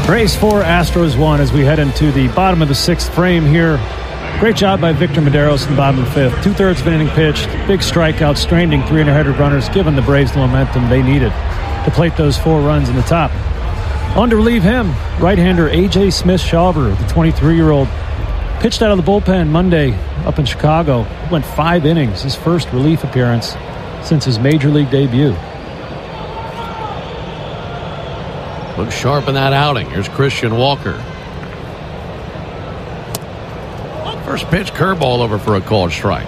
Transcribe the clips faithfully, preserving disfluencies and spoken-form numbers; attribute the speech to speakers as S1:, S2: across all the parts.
S1: Braves four, Astros one as we head into the bottom of the sixth frame here. Great job by Victor Mederos in the bottom of the fifth. Two-thirds of an inning pitched, big strikeout, stranding three and a hundred runners, giving the Braves the momentum they needed to plate those four runs in the top. On to relieve him, right-hander A J Smith-Shawver, the twenty-three-year-old, pitched out of the bullpen Monday up in Chicago. Went five innings, his first relief appearance since his major league debut.
S2: Looks sharp in that outing. Here's Christian Walker. First pitch, curveball over for a called strike.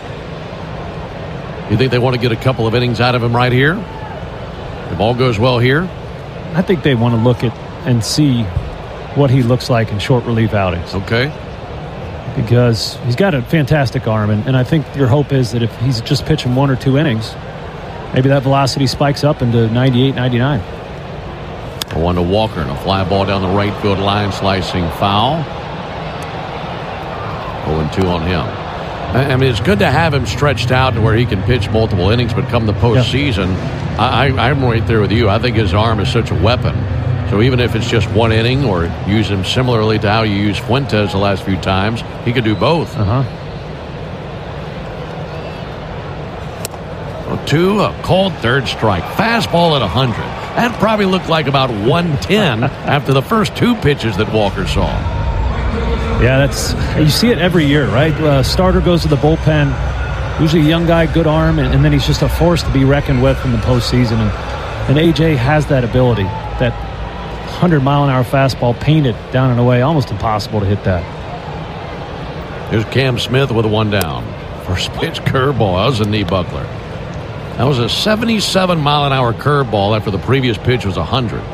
S2: You think they want to get a couple of innings out of him right here? If all goes well here?
S1: I think they want to look at and see what he looks like in short relief outings.
S2: Okay.
S1: Because he's got a fantastic arm, and, and I think your hope is that if he's just pitching one or two innings, maybe that velocity spikes up into ninety-eight, ninety-nine.
S2: A one to Walker and a fly ball down the right field line, slicing foul. oh and two on him. I mean, it's good to have him stretched out to where he can pitch multiple innings, but come the postseason, yeah. I, I, I'm right there with you. I think his arm is such a weapon. So even if it's just one inning or use him similarly to how you use Fuentes the last few times, he could do both.
S1: Uh-huh.
S2: So two, a called third strike. Fastball at one hundred. That probably looked like about one ten after the first two pitches that Walker saw.
S1: Yeah, that's you see it every year, right? Uh, starter goes to the bullpen, usually a young guy, good arm, and, and then he's just a force to be reckoned with in the postseason. And, and A J has that ability, that one hundred mile an hour fastball painted down and away, almost impossible to hit that.
S2: Here's Cam Smith with a one down. First pitch, curveball. That was a knee buckler. That was a seventy-seven mile an hour curveball after the previous pitch was one hundred.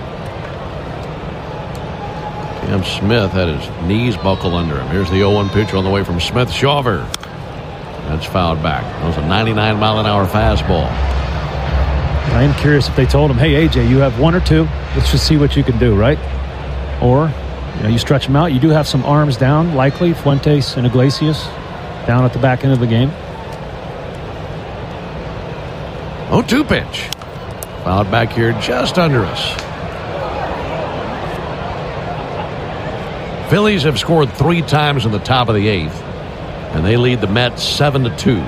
S2: Cam Smith had his knees buckle under him. Here's the oh one pitch on the way from Smith-Shawver. That's fouled back. That was a ninety-nine mile an hour fastball.
S1: I am curious if they told him, hey, A J, you have one or two. Let's just see what you can do, right? Or, you know, you stretch them out. You do have some arms down, likely, Fuentes and Iglesias down at the back end of the game.
S2: oh two pitch. Fouled back here just under us. Phillies have scored three times in the top of the eighth, and they lead the Mets seven to two.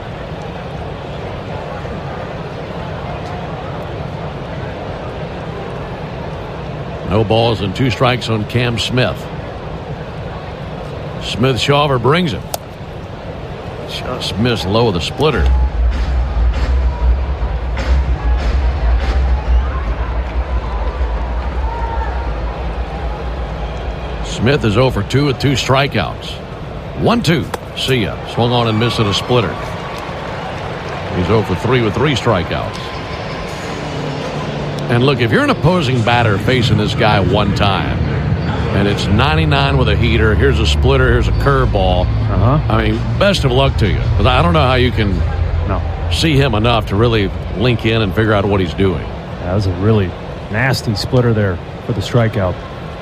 S2: No balls and two strikes on Cam Smith. Smith-Shawver brings it. Just missed low of the splitter. Smith is oh for two with two strikeouts. one two. See ya. Swung on and missed at a splitter. He's oh for three with three strikeouts. And look, if you're an opposing batter facing this guy one time, and it's ninety-nine with a heater, here's a splitter, here's a curveball.
S1: Uh-huh.
S2: I mean, best of luck to you. Because I don't know how you can
S1: no.
S2: see him enough to really link in and figure out what he's doing.
S1: That was a really nasty splitter there for the strikeout.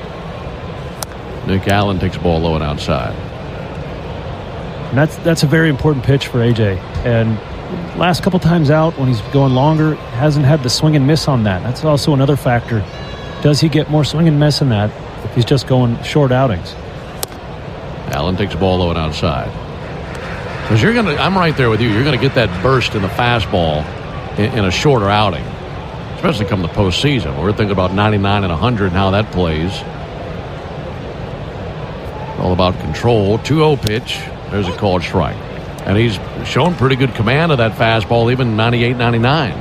S2: Nick Allen takes the ball low and outside.
S1: And that's that's a very important pitch for A J. And last couple times out, when he's going longer, hasn't had the swing and miss on that. That's also another factor. Does he get more swing and miss in that if he's just going short outings?
S2: Allen takes the ball low and outside. Because you're gonna, I'm right there with you. You're gonna get that burst in the fastball in, in a shorter outing, especially come the postseason. We're thinking about ninety-nine and one hundred and how that plays. All about control. two oh pitch. There's a called strike. And he's shown pretty good command of that fastball, even ninety-eight ninety-nine.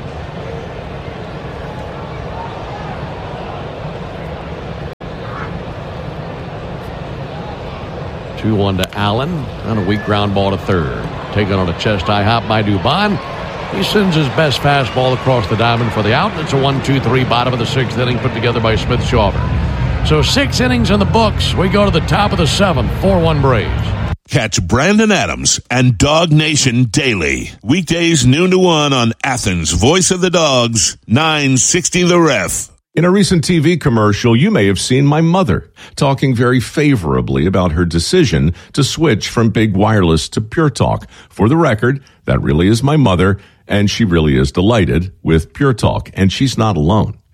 S2: two one to Allen. On a weak ground ball to third. Taken on a chest-high hop by Dubon. He sends his best fastball across the diamond for the out. It's a one two three bottom of the sixth inning put together by Smith-Shawver. So six innings in the books. We go to the top of the seventh. four one Braves.
S3: Catch Brandon Adams and Dog Nation daily. Weekdays noon to one on Athens' Voice of the Dogs, nine sixty The Ref.
S4: In a recent T V commercial, you may have seen my mother talking very favorably about her decision to switch from Big Wireless to Pure Talk. For the record, that really is my mother, and she really is delighted with Pure Talk, and she's not alone.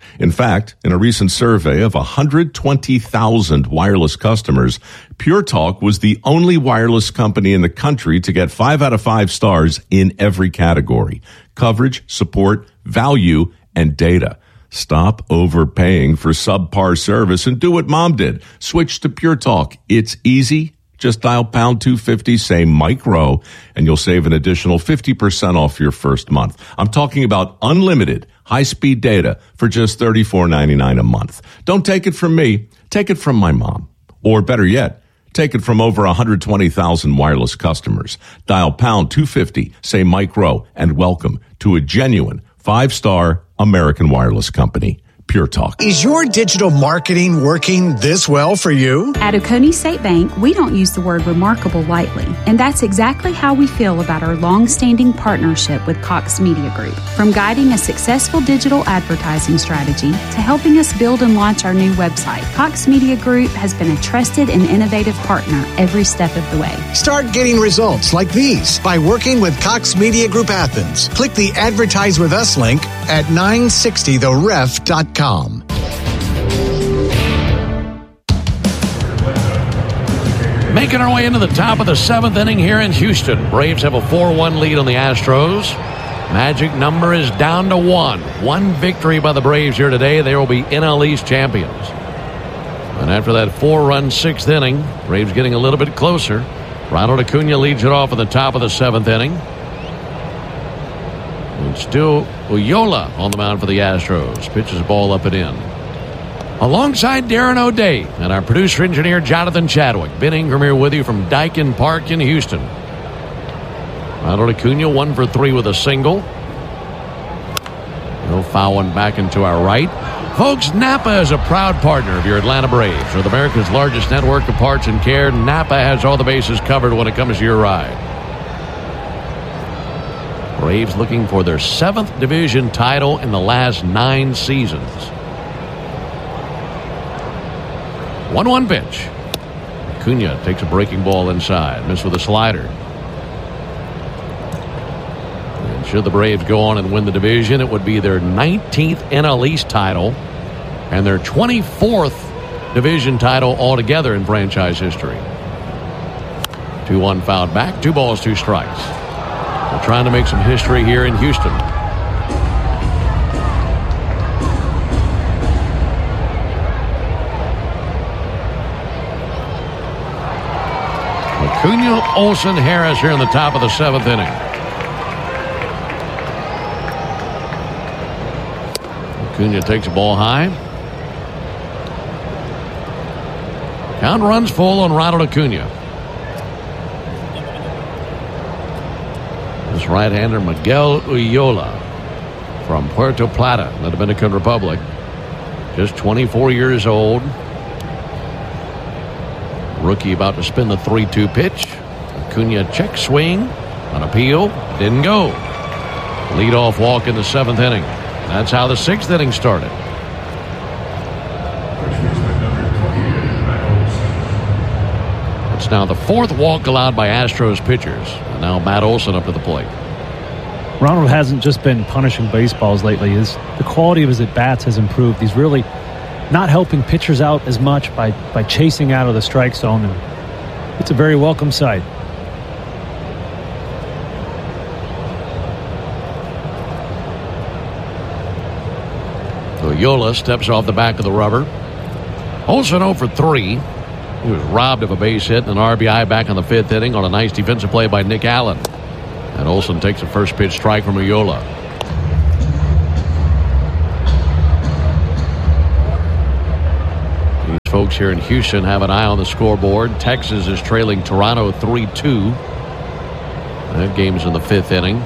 S4: In fact, in a recent survey of one hundred twenty thousand wireless customers, Pure Talk was the only wireless company in the country to get five out of five stars in every category: coverage, support, value, and data. Stop overpaying for subpar service and do what Mom did. Switch to Pure Talk. It's easy. Just dial pound two fifty, say Mike Rowe, and you'll save an additional fifty percent off your first month. I'm talking about unlimited high-speed data for just thirty-four ninety-nine a month. Don't take it from me. Take it from my mom. Or better yet, take it from over one hundred twenty thousand wireless customers. Dial pound two fifty, say Mike Rowe, and welcome to a genuine five-star American wireless company. Pure Talk.
S5: Is your digital marketing working this well for you?
S6: At Oconee State Bank, we don't use the word remarkable lightly, and that's exactly how we feel about our long-standing partnership with Cox Media Group. From guiding a successful digital advertising strategy to helping us build and launch our new website, Cox Media Group has been a trusted and innovative partner every step of the way.
S5: Start getting results like these by working with Cox Media Group Athens. Click the Advertise With Us link at nine sixty the ref dot com.
S2: Making our way into the top of the seventh inning here in Houston. Braves have a four one lead on the Astros. Magic number is down to one. One victory by the Braves here today. They will be N L East champions. And after that four-run sixth inning, Braves getting a little bit closer. Ronald Acuna leads it off at the top of the seventh inning. And still Ullola on the mound for the Astros. Pitches the ball up and in. Alongside Darren O'Day and our producer-engineer Jonathan Chadwick. Ben Ingram here with you from Daikin Park in Houston. Ronald Acuna one for three with a single. No foul one back into our right. Folks, Napa is a proud partner of your Atlanta Braves. With America's largest network of parts and care, Napa has all the bases covered when it comes to your ride. Braves looking for their seventh division title in the last nine seasons. one one pitch. Acuna takes a breaking ball inside. Missed with a slider. And should the Braves go on and win the division, it would be their nineteenth N L East title and their twenty-fourth division title altogether in franchise history. two one fouled back. Two balls, two strikes. We're trying to make some history here in Houston. Acuna, Olson, Harris here in the top of the seventh inning. Acuna takes a ball high. Count runs full on Ronald Acuna. This right-hander Miguel Ullola from Puerto Plata, the Dominican Republic. Just twenty-four years old. Rookie about to spin the three two pitch. Acuna check swing. On appeal. Didn't go. Leadoff walk in the seventh inning. That's how the sixth inning started. It's now the fourth walk allowed by Astros pitchers. And now Matt Olson up to the plate.
S1: Ronald hasn't just been punishing baseballs lately. His, the quality of his at-bats has improved. He's really not helping pitchers out as much by, by chasing out of the strike zone. And it's a very welcome sight.
S2: Ullola steps off the back of the rubber. Olson oh for three. He was robbed of a base hit and an R B I back in the fifth inning on a nice defensive play by Nick Allen. And Olson takes a first pitch strike from Ullola. These folks here in Houston have an eye on the scoreboard. Texas is trailing Toronto three two. That game's in the fifth inning.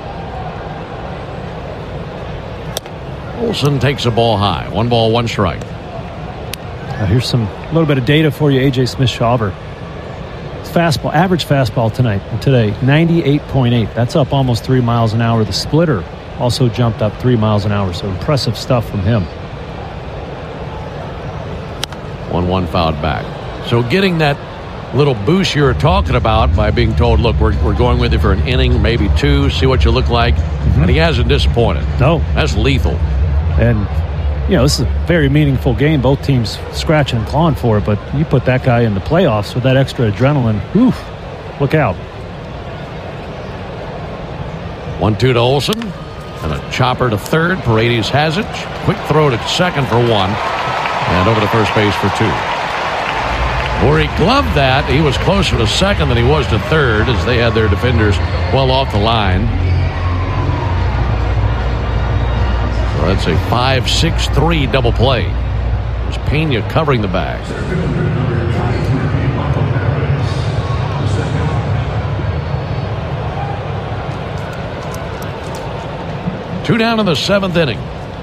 S2: Olson takes a ball high. One ball, one strike.
S1: Now here's some a little bit of data for you, A J Smith-Shawver. Fastball, average fastball tonight today, ninety-eight point eight. That's up almost three miles an hour. The splitter also jumped up three miles an hour. So impressive stuff from him.
S2: one one fouled back. So getting that little boost you were talking about by being told, look, we're, we're going with you for an inning, maybe two, see what you look like. Mm-hmm. And he hasn't disappointed.
S1: No.
S2: That's lethal.
S1: And you know, this is a very meaningful game. Both teams scratching and clawing for it, but you put that guy in the playoffs with that extra adrenaline. Whew, look out.
S2: one two to Olsen. And a chopper to third. Paredes has it. Quick throw to second for one. And over to first base for two. Where he gloved that, he was closer to second than he was to third as they had their defenders well off the line. So that's a five six three double play. There's Pena covering the bag. Two down in the seventh inning.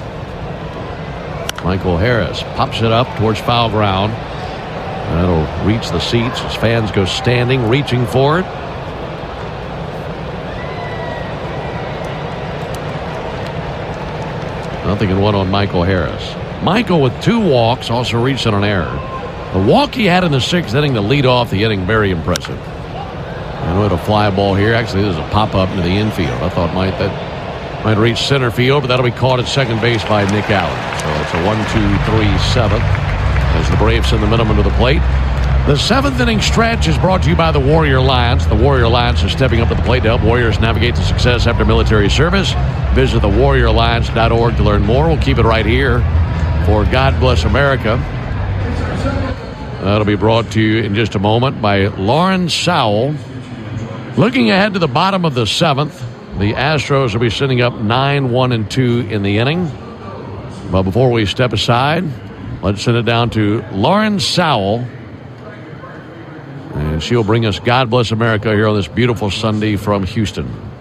S2: Michael Harris pops it up towards foul ground. That'll reach the seats as fans go standing, reaching for it. Nothing in one on Michael Harris. Michael with two walks also reached on an error. The walk he had in the sixth inning to lead off the inning, very impressive. And we had a fly ball here. Actually, there's a pop-up into the infield. I thought might that might reach center field, but that'll be caught at second base by Nick Allen. So it's a one two three seventh as the Braves send the middleman to the plate. The seventh inning stretch is brought to you by the Warrior Alliance. The Warrior Alliance is stepping up to the plate to help Warriors navigate to success after military service. Visit the warrior alliance dot org to learn more. We'll keep it right here for God Bless America. That'll be brought to you in just a moment by Lauren Sowell. Looking ahead to the bottom of the seventh, the Astros will be sitting up nine one and two in the inning. But before we step aside, let's send it down to Lauren Sowell. And she'll bring us God Bless America here on this beautiful Sunday from Houston.